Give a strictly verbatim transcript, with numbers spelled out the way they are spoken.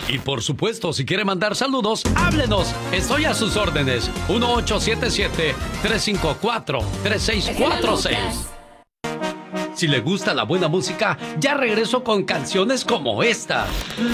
Y por supuesto, si quiere mandar saludos, háblenos. Estoy a sus órdenes. uno ocho siete siete, tres cinco cuatro, tres seis cuatro seis. Si le gusta la buena música, ya regreso con canciones como esta.